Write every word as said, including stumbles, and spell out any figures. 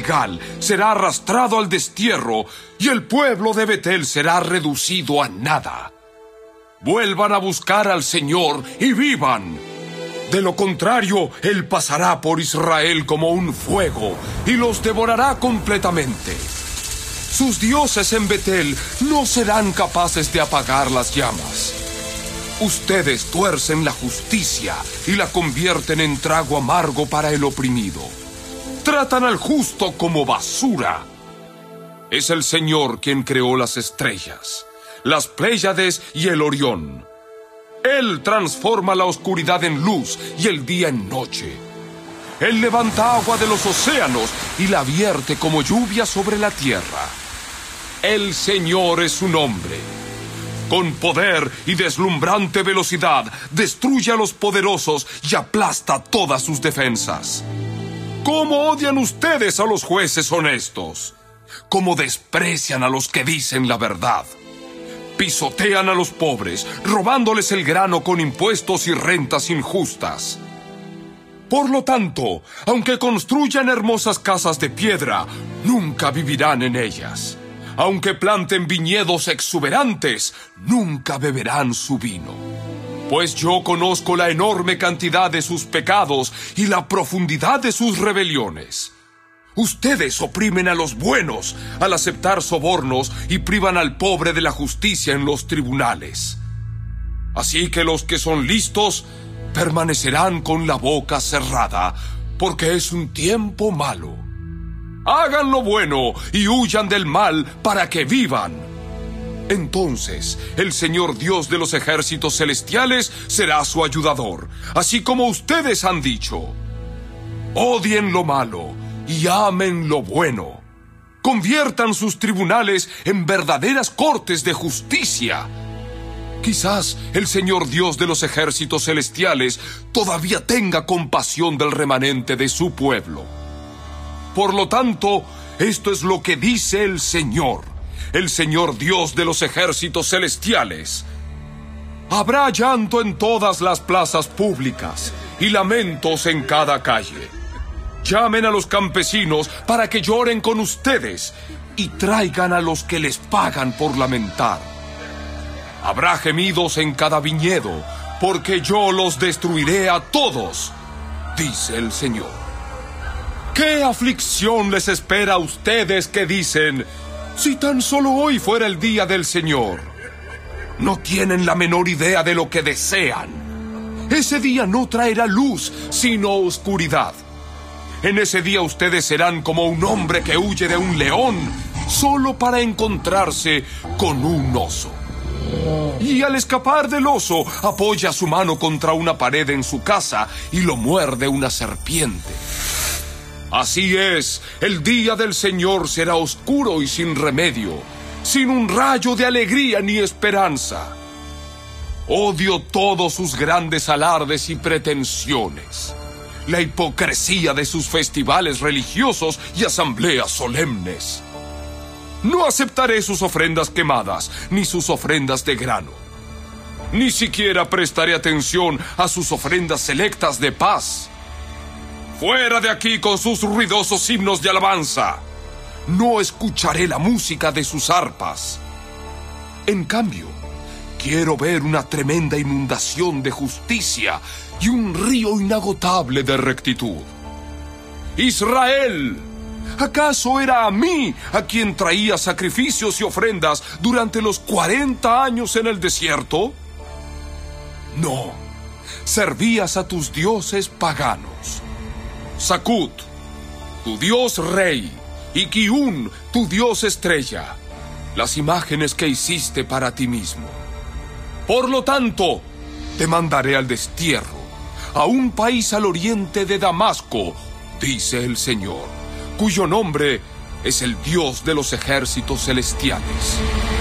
Gilgal será arrastrado al destierro y el pueblo de Betel será reducido a nada. Vuelvan a buscar al Señor y vivan. De lo contrario, Él pasará por Israel como un fuego y los devorará completamente. Sus dioses en Betel no serán capaces de apagar las llamas. Ustedes tuercen la justicia y la convierten en trago amargo para el oprimido. Tratan al justo como basura. Es el Señor quien creó las estrellas, las Pléyades y el Orión. Él transforma la oscuridad en luz y el día en noche. Él levanta agua de los océanos y la vierte como lluvia sobre la tierra. El Señor es su nombre. Con poder y deslumbrante velocidad, destruye a los poderosos y aplasta todas sus defensas. ¿Cómo odian ustedes a los jueces honestos? ¿Cómo desprecian a los que dicen la verdad? Pisotean a los pobres, robándoles el grano con impuestos y rentas injustas. Por lo tanto, aunque construyan hermosas casas de piedra, nunca vivirán en ellas. Aunque planten viñedos exuberantes, nunca beberán su vino. Pues yo conozco la enorme cantidad de sus pecados y la profundidad de sus rebeliones. Ustedes oprimen a los buenos al aceptar sobornos y privan al pobre de la justicia en los tribunales. Así que los que son listos permanecerán con la boca cerrada, porque es un tiempo malo. Hagan lo bueno y huyan del mal para que vivan. Entonces, el Señor Dios de los ejércitos celestiales será su ayudador, así como ustedes han dicho. Odien lo malo y amen lo bueno. Conviertan sus tribunales en verdaderas cortes de justicia. Quizás el Señor Dios de los ejércitos celestiales todavía tenga compasión del remanente de su pueblo. Por lo tanto, esto es lo que dice el Señor, el Señor Dios de los ejércitos celestiales. Habrá llanto en todas las plazas públicas y lamentos en cada calle. Llamen a los campesinos para que lloren con ustedes y traigan a los que les pagan por lamentar. Habrá gemidos en cada viñedo, porque yo los destruiré a todos, dice el Señor. ¿Qué aflicción les espera a ustedes que dicen, si tan solo hoy fuera el día del Señor? No tienen la menor idea de lo que desean. Ese día no traerá luz, sino oscuridad. En ese día ustedes serán como un hombre que huye de un león, solo para encontrarse con un oso. Y al escapar del oso, apoya su mano contra una pared en su casa y lo muerde una serpiente. Así es, el día del Señor será oscuro y sin remedio, sin un rayo de alegría ni esperanza. Odio todos sus grandes alardes y pretensiones, la hipocresía de sus festivales religiosos y asambleas solemnes. No aceptaré sus ofrendas quemadas, ni sus ofrendas de grano. Ni siquiera prestaré atención a sus ofrendas selectas de paz. ¡Fuera de aquí con sus ruidosos himnos de alabanza! No escucharé la música de sus arpas. En cambio, quiero ver una tremenda inundación de justicia y un río inagotable de rectitud. ¡Israel! ¿Acaso era a mí a quien traía sacrificios y ofrendas durante los cuarenta años en el desierto? No, servías a tus dioses paganos. Sakut, tu dios rey, y Kiun, tu dios estrella, las imágenes que hiciste para ti mismo. Por lo tanto, te mandaré al destierro, a un país al oriente de Damasco, dice el Señor, cuyo nombre es el Dios de los ejércitos celestiales.